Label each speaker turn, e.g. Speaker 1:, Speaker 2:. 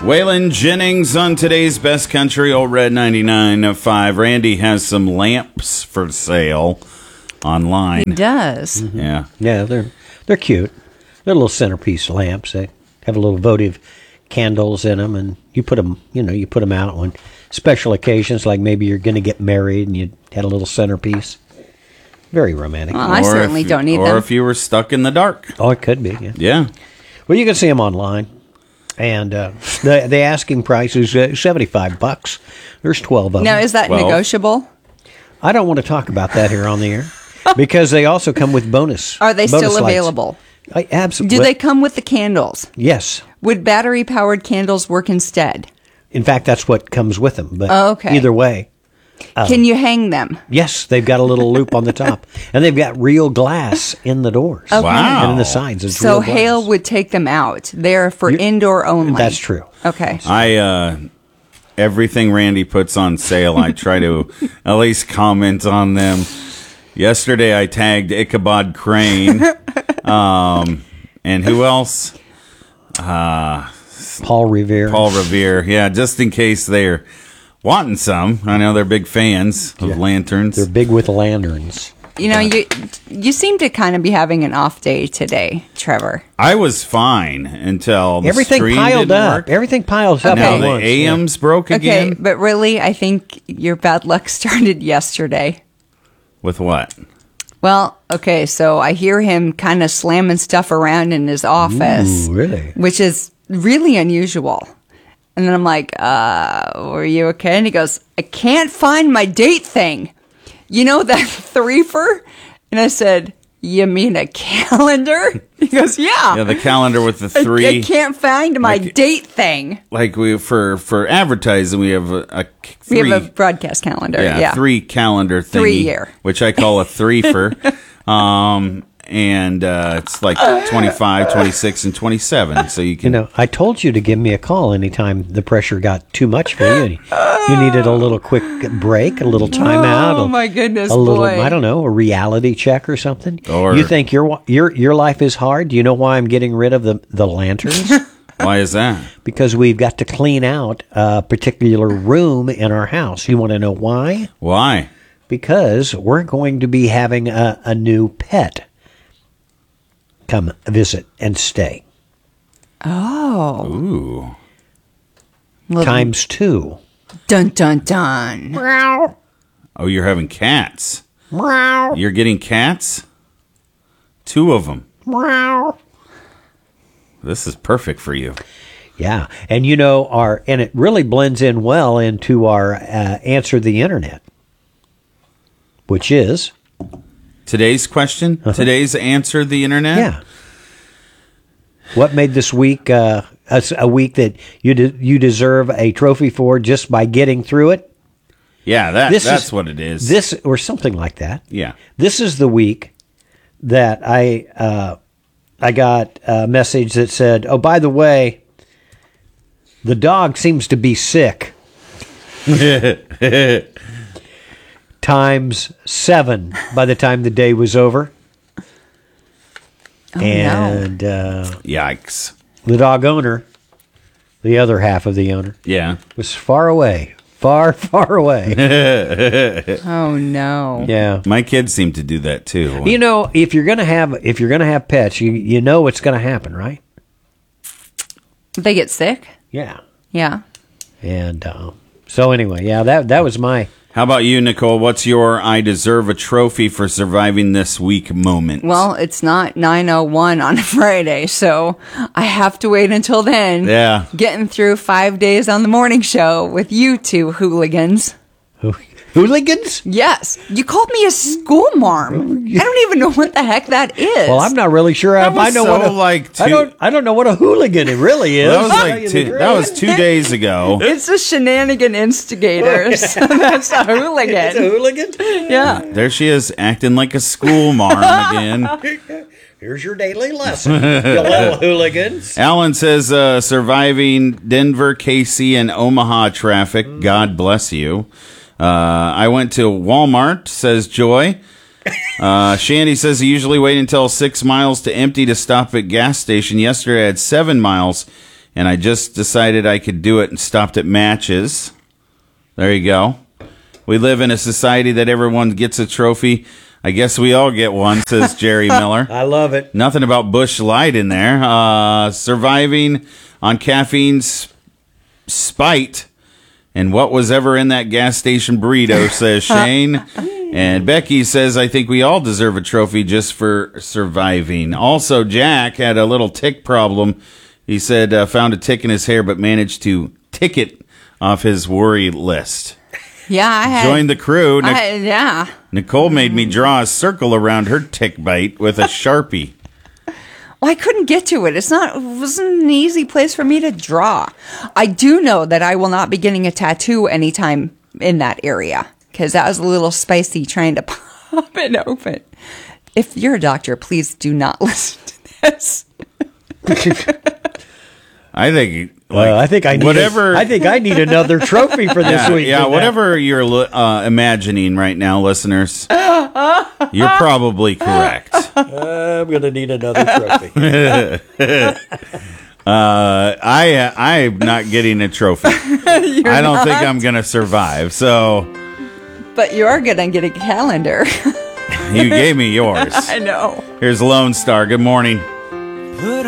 Speaker 1: Waylon Jennings on today's Best Country, Old Red 99.5. Randy has some lamps for sale online.
Speaker 2: He does.
Speaker 1: Mm-hmm. Yeah.
Speaker 3: Yeah, they're cute. They're little centerpiece lamps. They have a little votive candles in them, and you put them out on special occasions, like maybe you're going to get married and you had a little centerpiece. Very romantic.
Speaker 2: Well, I certainly don't need them.
Speaker 1: Or if you were stuck in the dark.
Speaker 3: Oh, it could be. Yeah.
Speaker 1: Yeah.
Speaker 3: Well, you can see them online, and the asking price is $75. There's 12 of them.
Speaker 2: Now, is that negotiable?
Speaker 3: I don't want to talk about that here on the air because they also come with bonus.
Speaker 2: Are they
Speaker 3: bonus
Speaker 2: still
Speaker 3: lights.
Speaker 2: available?
Speaker 3: Absolutely.
Speaker 2: Do they come with the candles?
Speaker 3: Yes.
Speaker 2: Would battery-powered candles work instead?
Speaker 3: In fact, that's what comes with them. But
Speaker 2: okay.
Speaker 3: Either way.
Speaker 2: Can you hang them?
Speaker 3: Yes, they've got a little loop on the top. And they've got real glass in the doors.
Speaker 2: Okay.
Speaker 1: Wow.
Speaker 3: And in the sides. It's
Speaker 2: So
Speaker 3: real glass.
Speaker 2: hail would take them out. They're for indoor only.
Speaker 3: That's true.
Speaker 2: Okay.
Speaker 1: Everything Randy puts on sale, I try to at least comment on them. Yesterday, I tagged Ichabod Crane. And who else?
Speaker 3: Paul Revere.
Speaker 1: Paul Revere. Yeah, just in case they're wanting some. I know they're big fans of lanterns.
Speaker 3: They're big with lanterns.
Speaker 2: You know, you seem to kind of be having an off day today, Trevor.
Speaker 1: I was fine until the
Speaker 3: Everything
Speaker 1: screen
Speaker 3: piled
Speaker 1: didn't
Speaker 3: up.
Speaker 1: work.
Speaker 3: Everything piles up.
Speaker 1: Now
Speaker 3: at
Speaker 1: the
Speaker 3: once.
Speaker 1: AMs broke again.
Speaker 2: Okay, but really, I think your bad luck started yesterday.
Speaker 1: With what?
Speaker 2: Well, okay, so I hear him kind of slamming stuff around in his office.
Speaker 3: Ooh, really?
Speaker 2: Which is really unusual. And then I'm like, were you okay? And he goes, I can't find my date thing. You know that threefer? And I said, you mean a calendar? He goes, yeah.
Speaker 1: Yeah, the calendar with the three.
Speaker 2: I can't find my date thing.
Speaker 1: Like we for advertising, we have a three.
Speaker 2: We have a broadcast calendar. Yeah.
Speaker 1: 3 calendar thingy,
Speaker 2: 3 year,
Speaker 1: which I call a threefer. And it's like 25, 26, and 27. So you can.
Speaker 3: I told you to give me a call anytime the pressure got too much for you. You needed a little quick break, a little timeout.
Speaker 2: Oh my goodness,
Speaker 3: a little,
Speaker 2: boy.
Speaker 3: I don't know, a reality check or something.
Speaker 1: Or
Speaker 3: you think your life is hard? Do you know why I'm getting rid of the lanterns?
Speaker 1: Why is that?
Speaker 3: Because we've got to clean out a particular room in our house. You want to know why?
Speaker 1: Why?
Speaker 3: Because we're going to be having a new pet come visit and stay.
Speaker 2: Oh.
Speaker 1: Ooh.
Speaker 3: Times 2.
Speaker 2: Dun, dun, dun.
Speaker 1: Oh, you're having cats.
Speaker 3: Meow.
Speaker 1: You're getting cats? 2 of them.
Speaker 3: Meow.
Speaker 1: This is perfect for you.
Speaker 3: Yeah. And and it really blends in well into our Answer the Internet, which is
Speaker 1: Today's question? Today's Answer the Internet?
Speaker 3: Yeah. What made this week a week that you deserve a trophy for just by getting through it?
Speaker 1: Yeah, that's what it is.
Speaker 3: This or something like that.
Speaker 1: Yeah.
Speaker 3: This is the week that I got a message that said, "Oh, by the way, the dog seems to be sick." Times 7 by the time the day was over.
Speaker 2: Oh,
Speaker 3: and
Speaker 1: yikes.
Speaker 3: The dog owner, the other half of the owner, was far away. Far, far away.
Speaker 2: Oh no.
Speaker 3: Yeah.
Speaker 1: My kids seem to do that too.
Speaker 3: If you're gonna have pets, you know what's gonna happen, right?
Speaker 2: They get sick?
Speaker 3: Yeah.
Speaker 2: Yeah.
Speaker 3: And so anyway, that was my.
Speaker 1: How about you, Nicole? What's your I deserve a trophy for surviving this week moment?
Speaker 2: Well, it's not 9:01 on a Friday, so I have to wait until then.
Speaker 1: Yeah.
Speaker 2: Getting through 5 days on the morning show with you two hooligans.
Speaker 3: Hooligans?
Speaker 2: Yes. You called me a school marm. I don't even know what the heck that is.
Speaker 3: Well, I'm not really sure if I know I don't know what a hooligan it really is.
Speaker 1: Well, that was 2 days ago.
Speaker 2: It's a shenanigan instigator. So that's a hooligan.
Speaker 3: It's a hooligan?
Speaker 2: Yeah.
Speaker 1: There she is, acting like a school marm again.
Speaker 3: Here's your daily lesson, you little hooligans.
Speaker 1: Alan says, surviving Denver, KC, and Omaha traffic. God bless you. I went to Walmart, says Joy. Shandy says he usually wait until 6 miles to empty to stop at gas station. Yesterday I had 7 miles and I just decided I could do it and stopped at matches. There you go. We live in a society that everyone gets a trophy. I guess we all get one, says Jerry Miller.
Speaker 3: I love it.
Speaker 1: Nothing about Busch Light in there. Surviving on caffeine's spite and what was ever in that gas station burrito, says Shane. And Becky says, I think we all deserve a trophy just for surviving. Also, Jack had a little tick problem. He said found a tick in his hair, but managed to tick it off his worry list.
Speaker 2: Yeah, I had.
Speaker 1: Joined the crew.
Speaker 2: Yeah.
Speaker 1: Nicole made me draw a circle around her tick bite with a Sharpie.
Speaker 2: Well, I couldn't get to it. It wasn't an easy place for me to draw. I do know that I will not be getting a tattoo anytime in that area because that was a little spicy trying to pop it open. If you're a doctor, please do not listen to this.
Speaker 1: I think.
Speaker 3: I think I need another trophy for this week.
Speaker 1: Yeah, whatever you're imagining right now, listeners, you're probably correct.
Speaker 3: I'm gonna need another trophy.
Speaker 1: I'm not getting a trophy. I don't think I'm gonna survive. So,
Speaker 2: but you are gonna get a calendar.
Speaker 1: You gave me yours.
Speaker 2: I know.
Speaker 1: Here's Lone Star. Good morning.